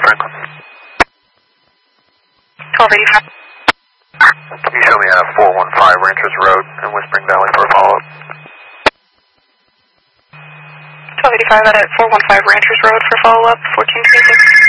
Franklin. 1285. Can you show me 415 Ranchers Road in Whispering Valley for a follow-up? 1285 out at 415 Ranchers Road for follow-up, 1426.